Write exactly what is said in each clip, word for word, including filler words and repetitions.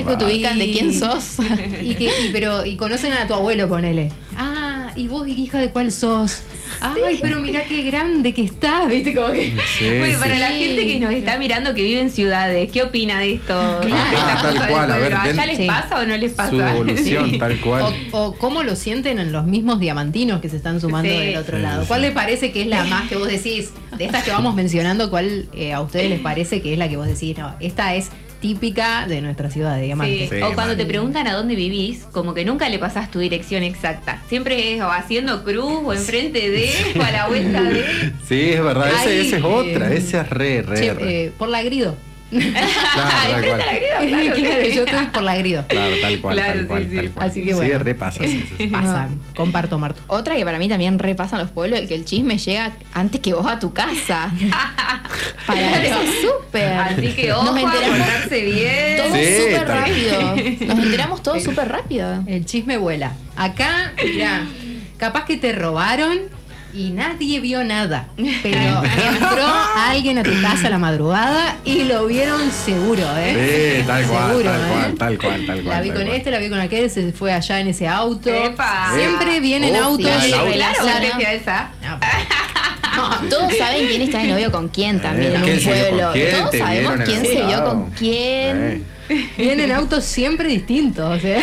tipo te ubican de quién sos. y que, y, pero, y conocen a tu abuelo, ponele. Ah, ¿y vos, hija, de cuál sos? Ay, pero mirá qué grande que estás, ¿viste? Como que... Sí, bueno, sí, para sí. la gente que nos está mirando que vive en ciudades, ¿qué opina de esto? Claro. De estas Ah, tal cosas cual, del a ver, pueblo? ¿Allá den- les Sí. pasa o no les pasa? Su evolución, Sí. tal cual. O, o cómo lo sienten en los mismos diamantinos que se están sumando Sí. del otro Sí, lado. sí. ¿Cuál les parece que es la más que vos decís? De estas que vamos mencionando, ¿cuál eh, a ustedes les parece que es la que vos decís? No, esta es típica de nuestra ciudad de Diamante. Sí. Sí, O cuando mal. te preguntan a dónde vivís, como que nunca le pasás tu dirección exacta. Siempre es o haciendo cruz, o enfrente de, o a la vuelta de. Sí, es verdad, ese, Ay, ese es otra, eh, ese es re, re, Che, re. eh, por la Grido. Claro, tal Enfrente cual. a la greda, claro, Claro, sí. yo estoy por la Grido. Claro, tal cual, Claro, tal sí, cual, sí. tal cual. Así que bueno. Sí, repasa, sí, sí, sí. Pasa, comparto, Marto. Otra que para mí también repasa en los pueblos, el que el chisme llega antes que vos a tu casa. Para eso es súper. Así que ojo, Nos a enteramos portarse bien. todo Sí, súper tal- rápido. Nos enteramos todo súper rápido. El chisme vuela. Acá, mirá, capaz que te robaron y nadie vio nada. Pero entró alguien a tu casa a la madrugada y lo vieron seguro, ¿eh? Sí, tal cual, Seguro, tal ¿eh? cual, tal cual, tal cual. La vi tal con cual. este, la vi con aquel, se fue allá en ese auto. Epa. Siempre vienen Oh, autos. sí, ¿Le el auto. revelaron Claro. la esa? No, No, todos saben quién está de novio con quién también Eh, en ¿quién un se vio con pueblo. quién? Todos Te sabemos vieron en quién el se vio lado. con quién. vienen autos siempre distintos, ¿eh?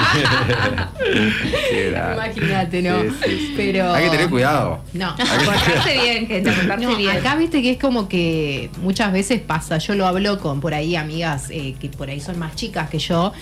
Qué grande. Imagínate, ¿no? Sí, sí, sí. Pero... Hay que tener cuidado. No. Portarse bien, gente, portarse No, bien. acá viste que es como que muchas veces pasa, yo lo hablo con por ahí amigas eh, que por ahí son más chicas que yo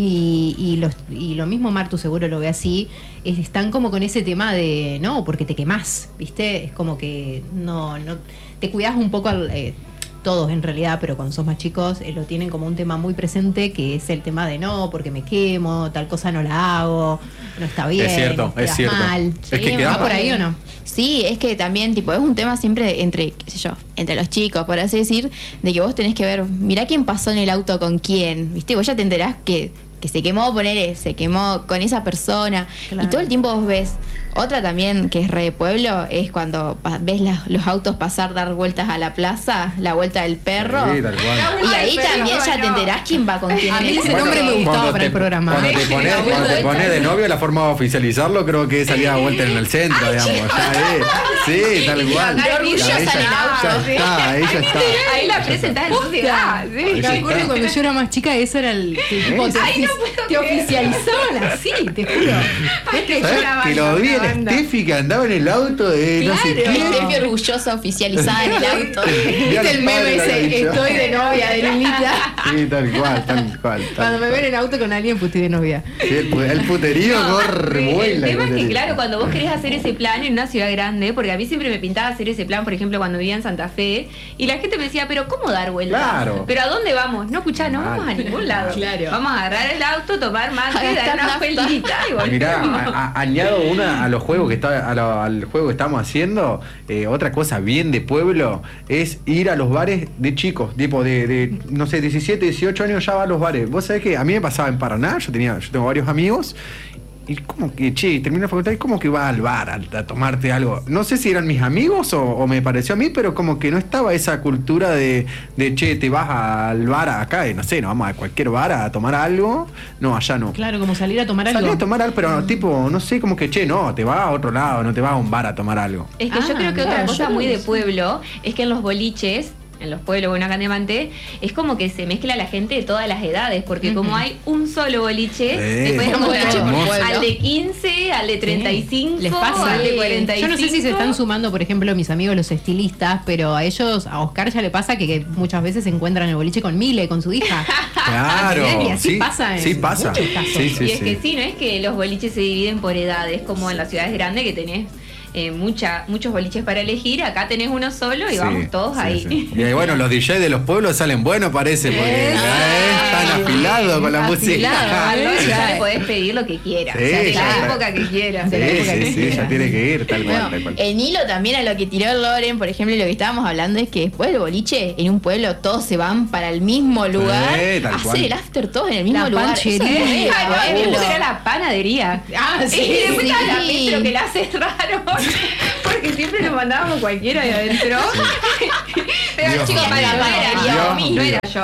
y, y, los, y lo mismo Martu seguro lo ve así, es- están como con ese tema de no, porque te quemás, viste, es como que no, no te cuidás un poco al, eh, todos en realidad, pero cuando sos más chicos eh, lo tienen como un tema muy presente que es el tema de no, porque me quemo, tal cosa no la hago, no está bien, Es cierto, quedás es cierto. mal. Es que ¿Va quedamos- por ahí o no? Sí, es que también, tipo, es un tema siempre entre, qué sé yo, entre los chicos, por así decir, de que vos tenés que ver, mirá quién pasó en el auto con quién, ¿viste? Vos ya te enterás que, que se quemó, poner, se quemó con esa persona. Claro. Y todo el tiempo vos ves. Otra también que es re de pueblo es cuando pa- ves las- los autos pasar, dar vueltas a la plaza, la vuelta del perro. Sí, tal cual. Y ahí Ay, pero también ya no. te enterás quién va con quién. A en mí el ese auto. nombre me gustaba Cuando para te- el programa. Cuando te pones, La cuando te vuelta. pones de novio, la forma de oficializarlo creo que es salir a vuelta en el centro, digamos. Ya es. Sí, tal cual. Qué orgullosa Ahí ya- en el auto, ya sí. está, ahí ya está. Ahí la presentás en sociedad. Ahí Sí. ya Me acuerdo está. cuando yo era más chica, eso era el que tipo, te, Ay, no ofici- puedo te creer. oficializaban así, te juro. Ay, que ¿Sabes? una Que lo banda, vi una en banda. Steffi que andaba en el auto de no sé Claro, quién. Steffi orgullosa oficializada en el auto. ¿Viste el meme ese? Estoy de novia de Lilita. Sí, tal cual, tal cual. tal Cuando me cual. ven en auto con alguien, pues estoy de novia. Sí, el, pu- el puterío No, corre, sí, vuela. el tema es que, puterío. claro, cuando vos querés hacer ese plan en una ciudad grande, porque a mí siempre me pintaba hacer ese plan, por ejemplo, cuando vivía en Santa Fe, y la gente me decía, pero ¿cómo dar vueltas? Claro. ¿Pero a dónde vamos? No, escuchá, no Mal. vamos a ningún lado. Claro. Vamos a agarrar el auto, tomar mate, A dar gastar una nafta. vueltita y volvemos. Mirá, a- a- añado una a los juegos que está, a lo- al juego que estamos haciendo. eh, otra cosa bien de pueblo es ir a los bares de chicos, tipo de, de, no sé, diecisiete, dieciocho años ya va a los bares. Vos sabés que a mí me pasaba en Paraná, yo tenía, yo tengo varios amigos. Y como que, che, termina la facultad y como que va al bar a, a tomarte algo. No sé si eran mis amigos o, o me pareció a mí, pero como que no estaba esa cultura de, de che, te vas al bar acá, y no sé, nos vamos a cualquier bar a tomar algo. No, allá no. Claro, como salir a tomar algo. Salí a tomar algo, pero tipo, no sé, como que, che, no, te vas a otro lado, no te vas a un bar a tomar algo. Es que Ah, yo creo que otra mirá, cosa yo muy no de sé. pueblo es que en los boliches, en los pueblos, bueno, acá en Diamante, es como que se mezcla la gente de todas las edades, porque como hay un solo boliche, Sí, te puedes como encontrar boliche por pueblo. al de quince, al de treinta y cinco, Les pasa. al de cuarenta y cinco. Yo no sé si se están sumando, por ejemplo, mis amigos los estilistas, pero a ellos, a Oscar ya le pasa que, que muchas veces se encuentran en el boliche con Mile, con su hija. Claro, Y así sí, pasa en sí pasa. muchos casos. Sí, sí, y es sí. que sí, no es que los boliches se dividen por edades, como en las ciudades grandes que tenés eh, mucha, muchos boliches para elegir, acá tenés uno solo y Sí, vamos todos sí, ahí. sí. Y ahí, bueno, los D Js de los pueblos salen buenos, parece, porque Eh, ya están afilados con la música. Al Lore ya Sí. le podés pedir lo que quieras, Sí, o sea, de ya la está. época que quieras. Sí, de la época sí, que sí, quieras. ya tiene que ir, tal cual, Bueno, tal cual. en hilo también a lo que tiró el Loren, por ejemplo, lo que estábamos hablando es que después del boliche, en un pueblo todos se van para el mismo lugar, Sí, tal hacer cual. el after todos en el mismo La lugar. panchería. Eso es re Ah, no, es que pueblo. después era la panadería. Ah, sí, Y después sí. estaba la Petro que la cerraron. Porque siempre nos mandábamos cualquiera de adentro. Pero Dios chicos, mío. para, no era Dios yo, mío. no era yo.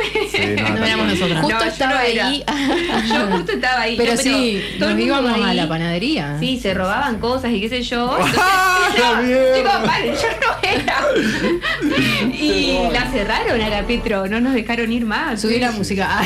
Sí, no, No tal éramos cual. nosotras. Justo No, yo estaba no era. ahí. Yo justo estaba ahí. Pero No, sí, todo el nos mundo íbamos ahí. a la panadería. Sí, se robaban cosas y qué sé yo. Entonces, ¡Ah, no, mierda! chicos, paren, yo no era. Y la cerraron a la Petro, no nos dejaron ir más. Subí la música.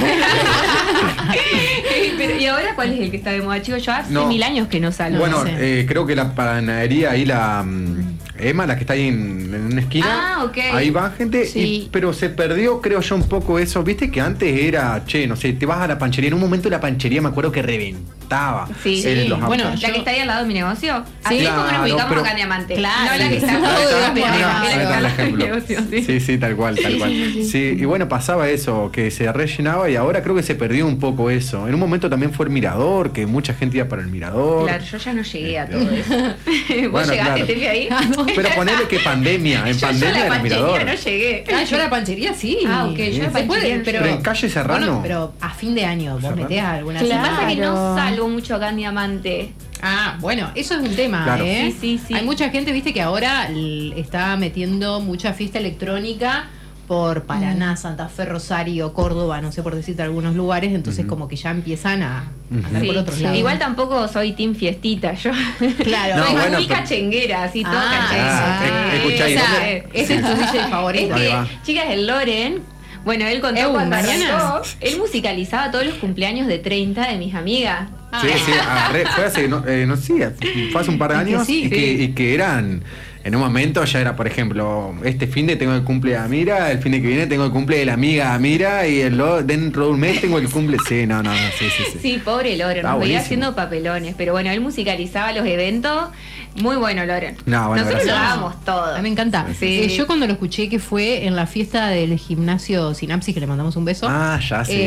Pero, ¿y ahora cuál es el que está de moda, chicos? Yo hace No. mil años que no salgo. Bueno, no sé. eh, creo que la panadería ahí, la mm, Emma, la que está ahí en, en una esquina. Ah, ok. Ahí va gente, Sí. y- pero se perdió, creo yo, un poco eso. Viste que antes era, che, no sé, te vas a la panchería. En un momento la panchería me acuerdo que reventaba. Sí. en Sí, los bueno, autos. La yo- que está ahí al lado de mi negocio. Así Claro, como nos ubicamos pero- acá en Diamante. Claro. No la que está Ahí al lado está, de mi mirá, negocio. ahí está el ejemplo. negocio, sí. Sí, sí, tal cual, tal Sí, cual. sí, sí, sí. Sí, y bueno, pasaba eso, que se rellenaba y ahora creo que se perdió un poco eso. En un momento también fue el mirador, que mucha gente iba para el mirador. Claro, yo ya no llegué a todo eso. ¿Vos Bueno, llegaste, claro. Tefi, ahí? Pero ponele que pandemia, en Yo, yo pandemia a la era panchería mirador. no llegué. Ah, yo a la panchería sí. Ah, ok, yo a la Se panchería puede, no pero, Pero en calle Serrano. Bueno, pero a fin de año, vos Serrano. metés alguna Lo que Claro. pasa es que no salgo mucho acá en Diamante. Ah, bueno, eso es un tema, Claro. ¿eh? Sí, sí, sí. Hay mucha gente, viste, que ahora l- está metiendo mucha fiesta electrónica por Paraná, Santa Fe, Rosario, Córdoba, no sé por decirte algunos lugares, entonces como que ya empiezan a Ujú. andar Sí. por otros lados. Igual tampoco soy team fiestita, yo. Claro. No, soy bueno, muy pero- cachenguera, así, todo Ah, ah, cachenguera. eh, escuchá, ¿y o sea, dónde? ese es tu D J Es favorito. Ahí que, va. chicas, el Loren, bueno, él contó Eu, cuando mañana. arrancó, él musicalizaba todos los cumpleaños de treinta de mis amigas. Sí, sí, agarré, fue hace, no, eh, no sé, fue hace un par de Y que años sí, y, que, sí. y que eran, en un momento ya era, por ejemplo, este fin de tengo el cumple de Amira, el fin de que viene tengo el cumple de la amiga Amira y el, lo- dentro de un mes tengo el cumple, sí, no, no, no, sí, sí, sí. Sí, pobre Loren, Está nos veía buenísimo. haciendo papelones, pero bueno, él musicalizaba los eventos, muy bueno Loren. No, bueno, Nosotros lo gracias. dábamos todo. A mí me encanta. Sí. Eh, yo cuando lo escuché que fue en la fiesta del gimnasio Sinapsis, que le mandamos un beso. Ah, ya sí,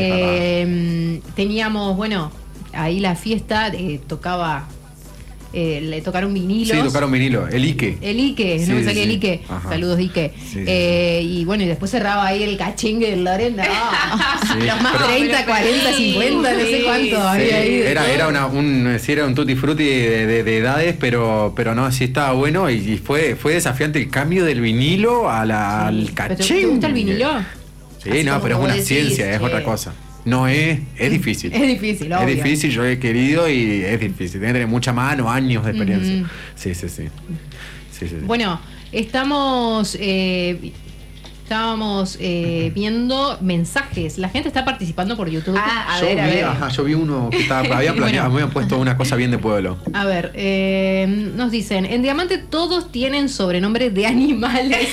eh, teníamos, bueno, ahí la fiesta, eh, tocaba, eh, le tocaron vinilos. Sí, tocaron vinilo, el Ike. El Ike, Sí, no me salía sí. el Ike. Ajá. Saludos, Ike. Sí, sí, Eh, y bueno, y después cerraba ahí el cachengue del Loren. No. Sí, Los más pero- treinta, pero- cuarenta, sí, cincuenta, no sé sí, cuánto Sí, había ahí. de era, todo. era una, un, sí, era un tutti frutti de, de- de edades, pero, pero no, sí estaba bueno y, y fue, fue desafiante el cambio del vinilo a la, al ¿Pero cachengue. ¿Te gusta el vinilo? Sí, Así no, como pero es vos una decís, ciencia, es che. otra cosa. No es, es difícil. Es difícil, Es obvio. difícil, yo he querido y es difícil. Tiene que tener mucha mano, años de experiencia. Ujú. Sí, sí, sí. Sí, sí, sí. Bueno, estamos eh, estábamos eh, viendo mensajes. La gente está participando por YouTube. Ah, a yo ver, a vi, ver. ajá, yo vi uno que estaba, había Bueno. planeado, me habían puesto una cosa bien de pueblo. A ver, eh, nos dicen, en Diamante todos tienen sobrenombre de animales.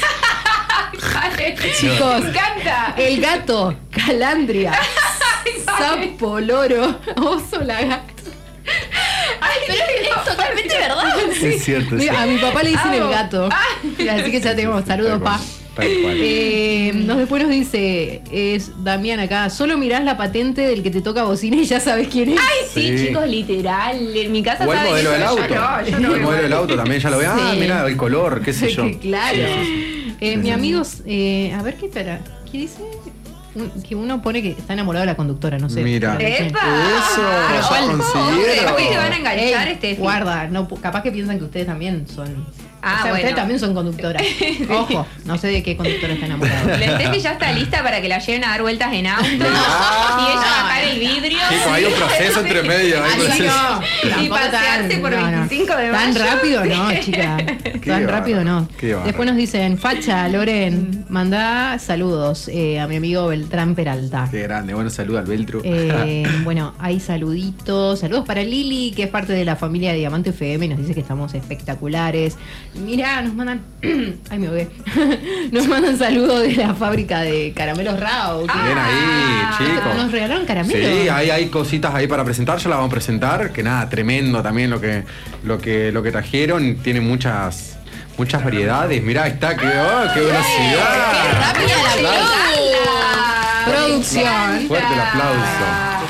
Chicos, Me encanta. el gato, calandria, sapo, loro, oso, lagarto. Ay, pero es totalmente verdad. Es cierto, es Mira, a cierto. mi papá le dicen Amo. el gato. Así que ya tenemos saludos, Tal cual, pa. tal cual. Eh, nos después nos dice, es Damián acá, solo mirás la patente del que te toca bocina y ya sabes quién es. Ay, sí, Sí. chicos, literal. En mi casa O el saben modelo eso, del yo auto. no, yo no el veo. modelo del auto también ya lo ve. Ah, Sí. mira, el color, qué sé yo. Claro. Sí, sí, sí. Eh, Sí, mi sí. amigo, eh, a ver qué espera, ¿qué dice? Un- Que uno pone que está enamorado de la conductora, no sé. Mira. No sé. ¡Epa! Eso, Pero ya ¿cuál? consiguieron. Capaz que te van a enganchar, Ey, este. guarda, no, capaz que piensan que ustedes también son. Ah, o sea, bueno. ustedes también son conductoras. Ojo, no sé de qué conductora está enamorado. La Steffi ya está lista para que la lleven a dar vueltas en auto Ah. y ella bajar el vidrio. Chicos, hay un proceso entre medio. hay un Así proceso. no, Y tampoco pasearse por veinticinco de Tan mayo. rápido no, chica. Tan bárbaro, rápido no. qué bárbaro. Después nos dicen, Facha, Loren, mandá saludos eh, a mi amigo Beltrán Peralta. Qué grande, bueno, saluda al Beltru. Eh, bueno, hay saluditos. Saludos para Lili, que es parte de la familia de Diamante F M y nos dice que estamos espectaculares. Mirá, nos mandan. Ay, me ahogué. Nos mandan saludos de la fábrica de caramelos Rao. que- Bien ahí, chicos. Nos regalaron caramelos. Sí, hay, hay cositas ahí para presentar, ya la vamos a presentar, que nada, tremendo también lo que, lo que, lo que trajeron, tiene muchas, muchas variedades, mirá, ahí está, qué, oh, qué velocidad. ¡Qué rápida la Aplauso. Producción. Fuerte el aplauso.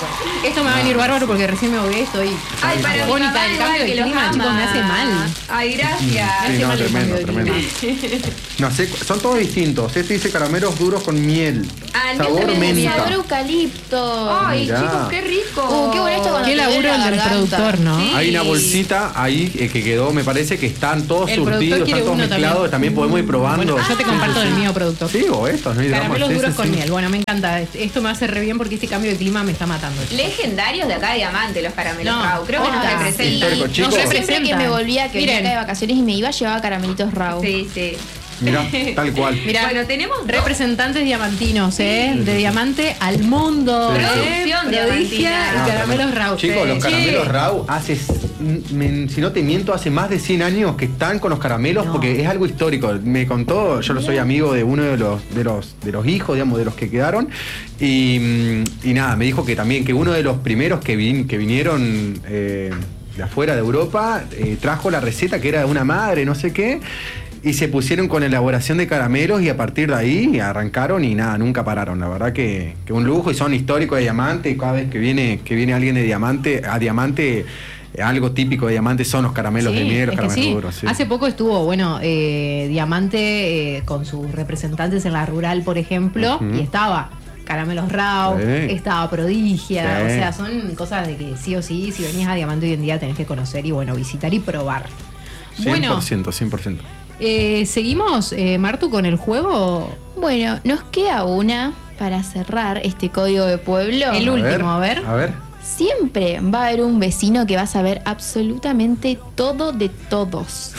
Esto me va a venir bárbaro porque recién me ahogué, estoy Ay, para mi afónica mamá del igual cambio de que los clima, chicos, me hace ama. mal. Ay, gracias. Sí, hace no, mal el tremendo, cambio de tremendo. No sé, son todos distintos. Este dice caramelos duros con miel. Ah, el mío Sabor también menta. Sabor eucalipto. Ay, Mirá. chicos, qué rico. Uh, qué bueno esto cuando Qué te laburo duele el la del garganta. productor, ¿no? Sí. Hay una bolsita ahí eh, que quedó, me parece que están todos El productor surtidos, quiere están todos uno mezclados, también. también. podemos ir probando. Bueno, yo te comparto del mío, productor. Sí, o estos, no hay drama. Caramelos Sí, duros sí, con sí. miel. Bueno, me encanta. Esto me hace re bien porque este cambio de clima me está matando. Legendarios de acá de Diamante, los caramelos No, Rau. Creo que nos posta. representan. Histórico, chicos. Nos Siempre que representan. me volvía, que venía Miren. acá de vacaciones y me iba, llevaba caramelitos Rau. Sí, sí. Mirá, tal cual. Mirá, Bueno, tenemos dos. representantes diamantinos, ¿eh? De diamante al mundo. Sí, sí. ¿eh? Producción Provincia diamantina. y Ah, caramelos tremendo. Rau. Chicos, los Che, caramelos Rau hace, me- si no te miento, hace más de cien años que están con los caramelos No. porque es algo histórico. Me contó, yo lo soy amigo de uno de los, de los, de los hijos, digamos, de los que quedaron. Y, mm, y nada, me dijo que también que uno de los primeros que, vin- que vinieron eh, de afuera de Europa eh, trajo la receta que era de una madre, no sé qué. Y se pusieron con elaboración de caramelos y a partir de ahí arrancaron y nada, nunca pararon. La verdad que, que un lujo y son históricos de Diamante y cada vez que viene, que viene alguien de Diamante, a Diamante, eh, algo típico de Diamante son los caramelos Sí, de miel, los es que caramelos sí. duros. Sí. Hace poco estuvo, bueno, eh, Diamante eh, con sus representantes en la rural, por ejemplo, Ujú. y estaba Caramelos Rau, Sí. estaba Prodigia, Sí. o sea, son cosas de que sí o sí, si venís a Diamante hoy en día tenés que conocer y bueno, visitar y probar. cien Bueno, por ciento, cien por ciento. eh, seguimos, eh, Martu, con el juego. Bueno, nos queda una para cerrar este código de pueblo. El último, a ver. A ver. Siempre va a haber un vecino que va a saber absolutamente todo de todos.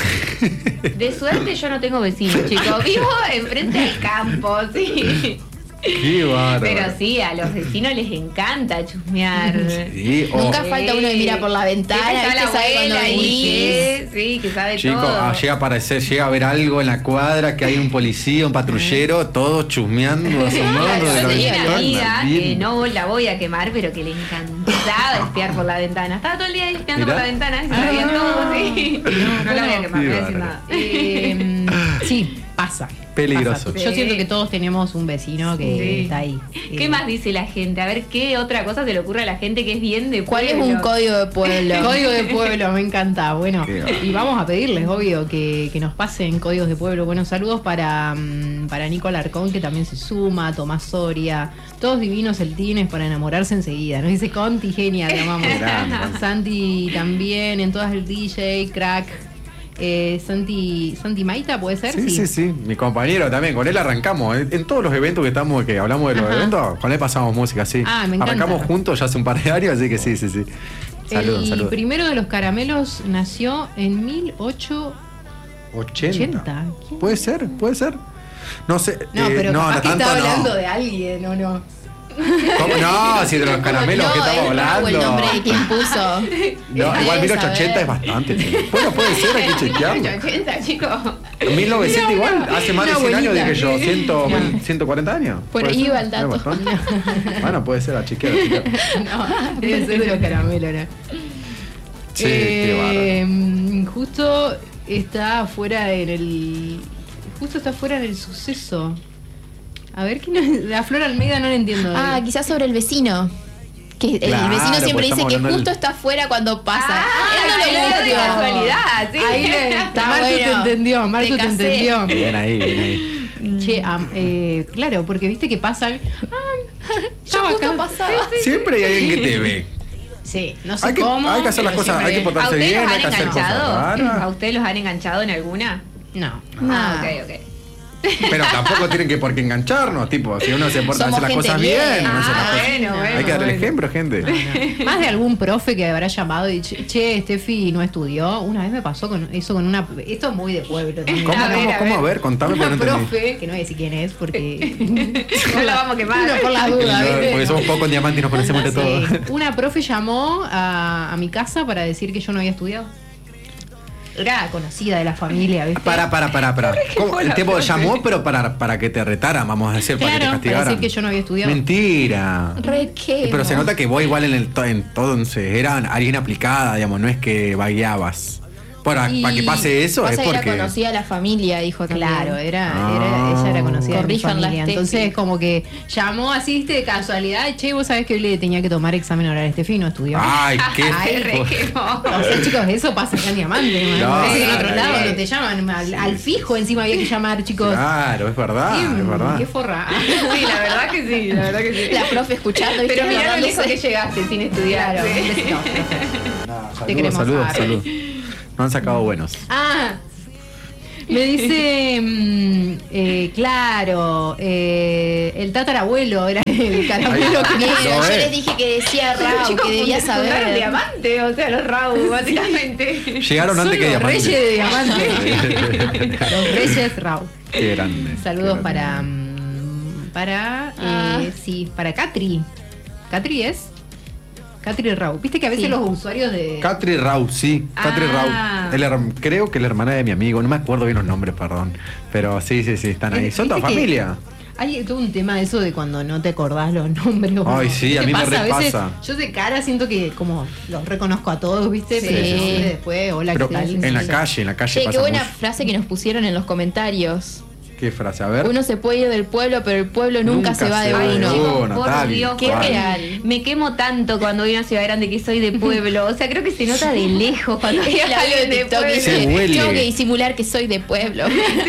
De suerte yo no tengo vecinos, chicos. Vivo enfrente del campo, sí. Qué bárbaro. Pero sí, a los vecinos les encanta chusmear. Sí, o- Nunca falta uno que mira por la ventana, Siempre está la ¿viste? Sabe cuando abuela ahí, venís. sí, que sabe Chico, todo. ah, llega a aparecer, llega a ver algo en la cuadra, que hay un policía, un patrullero, todos chusmeando, asomando de Yo la tenía una ventana. amiga que Bien. no la voy a quemar, pero que le encantaba espiar por la ventana. Estaba todo el día espiando Mirá. por la ventana, y se sabía todo, sí. No, la voy a quemar, no voy a decir bárbaro. nada. Eh, sí, pasa. Peligroso. Pasa. Yo Sí. siento que todos tenemos un vecino que Sí. está ahí. ¿Qué Eh, más dice la gente? A ver, ¿qué otra cosa se le ocurre a la gente que es bien de ¿Cuál es pueblo? un código de pueblo? Código de pueblo, me encanta. Bueno, Qué bárbaro. y vamos a pedirles, obvio, que, que nos pasen códigos de pueblo. Buenos saludos para, mm, para Nico Alarcón, que también se suma, Tomás Soria, todos divinos celtines para enamorarse enseguida. Nos dice Conti, genia, te amamos. Grande. Santi también, en todas el D J, crack. Eh, Santi, Santi Maita, ¿puede ser? Sí, sí, sí. Mi compañero también, con él arrancamos. En, en todos los eventos que estamos, que hablamos de los Ajá. eventos, con él pasamos música, sí. Ah, me encanta. Arrancamos juntos ya hace un par de años, así que sí, sí, sí. Saludos, El saludos. primero de los caramelos nació en mil ochocientos ochenta. ochenta. ¿Quién? Puede ser, puede ser. No sé. No, eh, pero no, capaz no que tanto está no. hablando de alguien, ¿o no? ¿Cómo? No, si de los caramelos no, que estamos es hablando. Raúl el nombre de quien puso. No, igual Debe mil ochocientos ochenta es saber. bastante. chico. Bueno, puede ser, hay que chequearlo. ochenta, chicos. mil novecientos Mira, igual, una- hace más de una cien años abuelita. dije yo, cien, No. ciento cuarenta años. Por ¿Puede ahí ser? va el dato. ¿Es bastante? Bueno, puede ser, a chequear, a chequear. No, debe ser de los caramelos, ¿no? Sí, qué bárbaro. Eh, justo está afuera en el. Justo está afuera en el suceso. A ver, ¿quién es? La Flor Almeida no la entiendo. Ah, quizás sobre el vecino. Que el Claro, vecino pues siempre dice estamos que hablando justo del- está afuera cuando pasa. Ah, Él no lo claro, de busca. casualidad, sí. Ahí le, Está Martu te bueno. entendió, Martu Te te, casé. entendió. Bien ahí, bien ahí. Che, am- eh, claro, porque viste que pasan. Ah, Yo estaba justo acá. pasaba. Siempre hay alguien que te ve. Sí, no sé Hay que, cómo. hay que hacer las pero cosas, hay que siempre- ¿A portarse ustedes bien, los hay han que hacer cosas enganchado? ¿A raras. ustedes los han enganchado en alguna? No. No. Ah, ok, ok. Pero tampoco tienen que por qué engancharnos, tipo, si uno se porta, Somos hace las gente cosas bien. bien, uno hace las Ah, cosas- bueno, bueno. hay que dar el bueno. ejemplo, gente. Más de algún profe que habrá llamado y dicho, che, Steffi no estudió. Una vez me pasó con eso con una. Esto es muy de pueblo también. ¿Cómo, A ver, cómo, a cómo? ver. A ver, contame Una porque no entendí. profe, que no voy a decir quién es porque. No la vamos a quemar. No, por las dudas, No, ¿viste? porque somos pocos en Diamante y nos conocemos de todo. Sí. Una profe llamó a, a mi casa para decir que yo no había estudiado. Era conocida de la familia, ¿viste? Para, para, para, para. ¿Cómo? El tipo llamó, pero para, para que te retaran, vamos a decir, para que te Claro, para castigaran. decir que yo no había estudiado. Mentira. Re quemo. Pero se nota que vos igual en el to- entonces eran alguien aplicada, digamos, no es que vagueabas. Para, Y para que pase eso es Pasa que porque... era conocida la familia, dijo también. Claro, era, Ah. era, ella era conocida de mi Corrijan las familia. tesis. Entonces, como que llamó así, viste, de casualidad. Che, vos sabés que hoy le tenía que tomar examen oral a Estefi y no estudió. Ay, qué... Ay, re quemó. O sea, chicos, eso pasa acá en Diamante. man. No, Parece que en claro, otro lado claro. no te llaman. Al, al fijo encima había que llamar, chicos. Claro, es verdad, Qué- es verdad. Qué forra. Sí, la verdad que sí, la verdad que sí. La profe escuchando, ¿viste? Pero mirá lo Acordándose. lejos que llegaste sin estudiar. Claro, ¿sí? un besito, profe. No, Te saludos, queremos, saludos, Ari. saludos. No han sacado buenos. Ah, me dice, mm, eh, claro, eh, el tatarabuelo era el caramelo Ay, que Bien, No, yo eh. les dije que decía Pero, Rao, chicos, que debía fundaron saber. Diamante, o sea, los Raúl, básicamente. Llegaron son antes que los Diamante. reyes de Diamante. Los reyes Raúl. Qué grande. Saludos qué grande. para, mm, para, Ah. eh, sí, para Catri. Catri es Catri Raúl. Viste que a veces Sí. los usuarios de... Catri Rau, sí, Catri Ah. Rau. El herm- creo que la hermana de mi amigo, no me acuerdo bien los nombres, perdón. Pero sí, sí, sí, están ahí. Eh, Son toda ¿viste que familia. Hay todo un tema de eso de cuando no te acordás los nombres. o Ay, no. sí, a ¿Qué mí me pasa? A veces repasa. Yo de cara siento que como los reconozco a todos, ¿viste? Sí. Pero siempre después, hola, Pero ¿qué tal? en la Sí. calle, en la calle Che, qué pasa buena mucho. frase que nos pusieron en los comentarios. ¿Qué frase? A ver. Uno se puede ir del pueblo, pero el pueblo nunca, Nunca se va se de va de uno. uno. Por Natalia, Dios, qué porque real. Me quemo tanto cuando voy a una ciudad grande que soy de pueblo. O sea, creo que se nota de lejos cuando hay Es la video alguien de de TikTok pueblo. y Se dice, huele. tengo que disimular que soy de pueblo.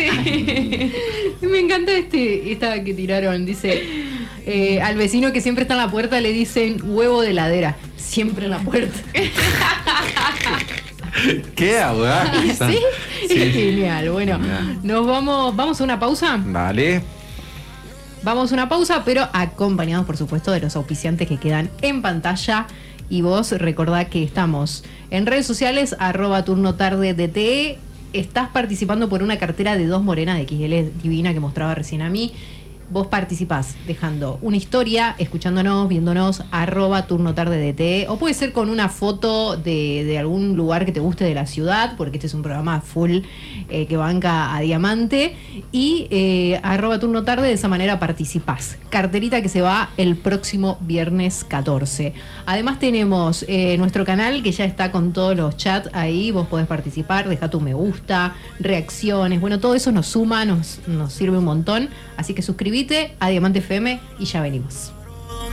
Me encanta este, esta que tiraron. Dice, eh, al vecino que siempre está en la puerta le dicen huevo de heladera. Siempre en la puerta. ¿Qué abogada? ¿Sí? Es genial. Bueno, Genial. nos vamos, vamos a una pausa. Dale. Vamos a una pausa, pero acompañados, por supuesto, de los auspiciantes que quedan en pantalla. Y vos recordá que estamos en redes sociales, arroba turno tarde D T E. Estás participando por una cartera de dos morenas de X L divina que mostraba recién a mí. Vos participás dejando una historia, escuchándonos, viéndonos, arroba turno tarde D T E, o puede ser con una foto de, de algún lugar que te guste de la ciudad, porque este es un programa full eh, que banca a Diamante, y eh, arroba turno tarde, de esa manera participás. Carterita que se va el próximo viernes catorce. Además tenemos eh, nuestro canal que ya está con todos los chats ahí, vos podés participar, deja tu me gusta, reacciones, bueno, todo eso nos suma, nos, nos sirve un montón, así que suscríbete a Diamante F M y ya venimos.